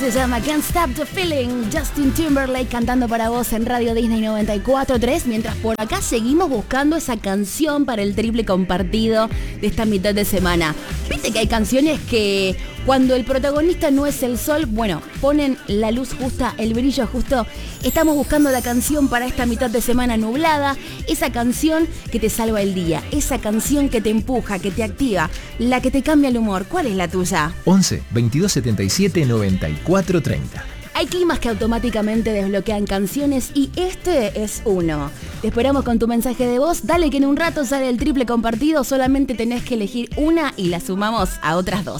Se llama Can't Stop the Feeling, Justin Timberlake cantando para vos en Radio Disney 94.3, mientras por acá seguimos buscando esa canción para el triple compartido de esta mitad de semana. Viste que hay canciones que cuando el protagonista no es el sol, bueno, ponen la luz justa, el brillo justo. Estamos buscando la canción para esta mitad de semana nublada, esa canción que te salva el día, esa canción que te empuja, que te activa, la que te cambia el humor. ¿Cuál es la tuya? 11 22 77 94 30. Hay climas que automáticamente desbloquean canciones y este es uno. Te esperamos con tu mensaje de voz. Dale que en un rato sale el triple compartido. Solamente tenés que elegir una y la sumamos a otras dos.